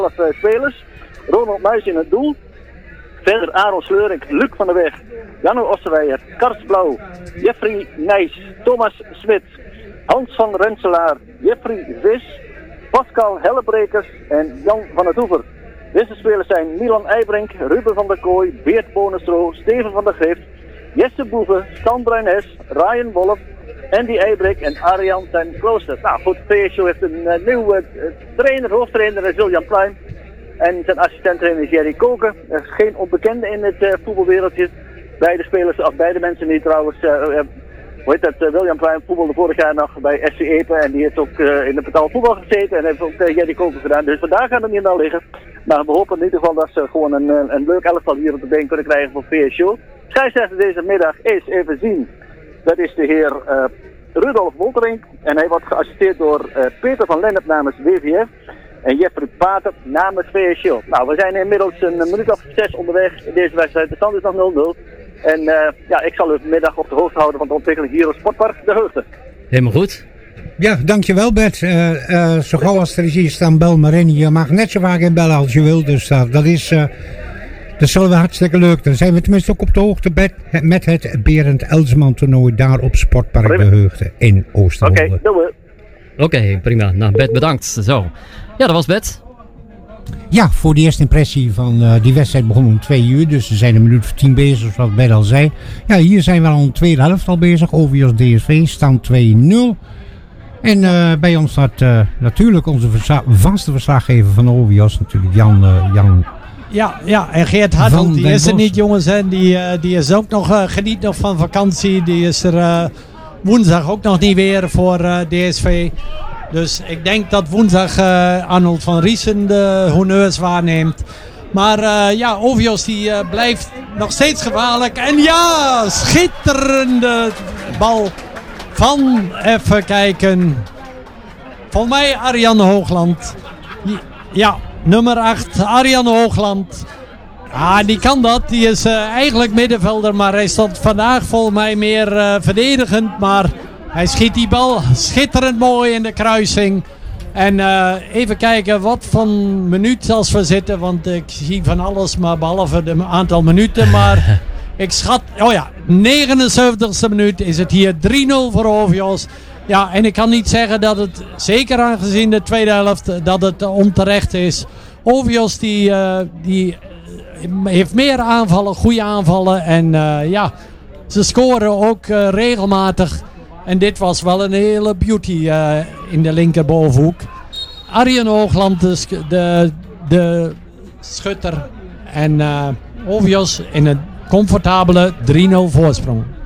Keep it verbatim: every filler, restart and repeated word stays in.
elf uh, spelers. Ronald Muis in het doel. Verder Aaron Sleuring, Luc van der Weg, Janno Ossenweijer, Karst Blauw, Jeffrey Nijs, Thomas Smit, Hans van Renselaar, Jeffrey Vis, Pascal Hellebrekers en Jan van het Hoever. Deze spelers zijn Milan Eibrink, Ruben van der Kooi, Beert Bonestro, Steven van der Geeft, Jesse Boeven, Stan Bruines, Ryan Wolf, Andy Eibrink en Arjan ten Klooster. Nou goed, P S O heeft een uh, nieuwe uh, trainer, hoofdtrainer, is William Pluim. En zijn assistent-trainer is Jerry Koken. Er is geen onbekende in het uh, voetbalwereldje. Beide spelers, of beide mensen die trouwens, uh, uh, hoe heet dat, uh, William Pluim voetbalde vorig jaar nog bij F C Epe. En die heeft ook uh, in de betaald voetbal gezeten en heeft ook uh, Jerry Koken gedaan. Dus vandaag gaat het niet naar liggen. Maar we hopen in ieder geval dat ze gewoon een, een, een leuk elftal hier op de been kunnen krijgen voor P S O. Scheidsrechter deze middag is, even zien, dat is de heer uh, Rudolf Wolterink. En hij wordt geassisteerd door uh, Peter van Lennep namens W V F. En Jeffrey Pater namens V S O. Nou, we zijn inmiddels een minuut of zes onderweg in deze wedstrijd. De stand is nog nul nul. En uh, ja, ik zal u vanmiddag op de hoogte houden van de ontwikkeling hier op Sportpark De Heugden. Helemaal goed. Ja, dankjewel Bert. Uh, uh, zo gauw als er is hier staan, bel maar in. Je mag net zo vaak inbellen als je wilt. Dus uh, dat is... Uh, dat zullen we hartstikke leuk. Dan zijn we tenminste ook op de hoogte Bert, met het Berend Elsman toernooi daar op Sportpark prima. De Heugden in Oosterwolde. Oké, okay, doen we. Oké, okay, prima. Nou, Bert, bedankt. Zo. Ja, dat was Bert. Ja, voor de eerste impressie van uh, die wedstrijd begon om twee uur. Dus we zijn een minuut of tien bezig, zoals Bert al zei. Ja, hier zijn we al een tweede helft al bezig. O V O S D S V, stand twee nul. En uh, bij ons staat uh, natuurlijk onze verza- vaste verslaggever van O V O S, natuurlijk Jan... Uh, Jan Ja, ja, en Geert Hartelt, die is er niet, jongens. Hè. Die, uh, die is ook nog, uh, geniet nog van vakantie. Die is er uh, woensdag ook nog niet weer voor uh, D S V. Dus ik denk dat woensdag uh, Arnold van Riesen de honneurs waarneemt. Maar uh, ja, O V O S die uh, blijft nog steeds gevaarlijk. En ja, schitterende bal van, even kijken, volgens mij Ariane Hoogland. Ja, nummer acht, Ariane Hoogland. Ah, die kan dat. Die is uh, eigenlijk middenvelder, maar hij stond vandaag volgens mij meer uh, verdedigend. Maar hij schiet die bal schitterend mooi in de kruising. En uh, even kijken wat van minuut als we zitten. Want ik zie van alles, maar behalve het aantal minuten. Maar ik schat, oh ja, negenenzeventigste minuut is het hier drie nul voor O V O S. Ja, en ik kan niet zeggen dat het, zeker aangezien de tweede helft, dat het onterecht is. O V O S die, uh, die heeft meer aanvallen, goede aanvallen. En uh, ja, ze scoren ook uh, regelmatig. En dit was wel een hele beauty uh, in de linkerbovenhoek. Arjen Hoogland, de, de, de schutter. En uh, O V O S in een comfortabele drie nul voorsprong.